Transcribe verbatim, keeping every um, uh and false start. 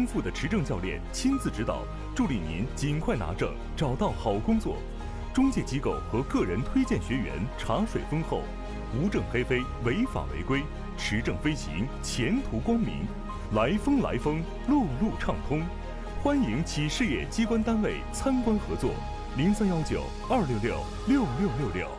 富的持证教练亲自指导，助力您尽快拿证，找到好工作。中介机构和个人推荐学员茶水丰厚，无证黑飞，违法违规，持证飞行，前途光明。来风来风，路路畅通。欢迎企事业机关单位参观合作，零三幺九二六六六六六六。